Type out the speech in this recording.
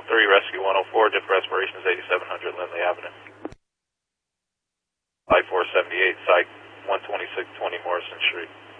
103, Rescue 104, diff respiration is 8700 Lindley Avenue. I-478, Psych 12620 Morrison Street.